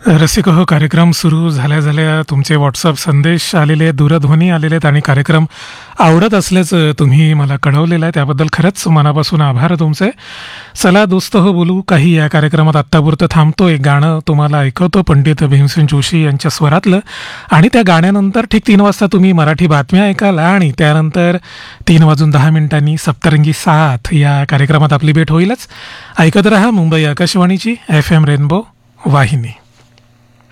रसिक हो कार्यक्रम सुरू झाल्या झाल्या तुमचे व्हॉट्सअप संदेश आलेले, दूरध्वनी आलेले आहेत आणि कार्यक्रम आवडत असल्याचं तुम्ही मला कळवलेलं आहे. त्याबद्दल खरंच मनापासून आभार तुमचे. चला दोस्त हो बोलू काही या कार्यक्रमात आत्तापुरतं थांबतो. एक गाणं तुम्हाला ऐकवतो पंडित भीमसेन जोशी यांच्या स्वरातलं आणि त्या गाण्यानंतर ठीक 3 वाजता तुम्ही मराठी बातम्या ऐकाल आणि त्यानंतर 3:10 सप्तरंगी साथ या कार्यक्रमात आपली भेट होईलच. ऐकत रहा मुंबई आकाशवाणीची FM रेनबो वाहिनी.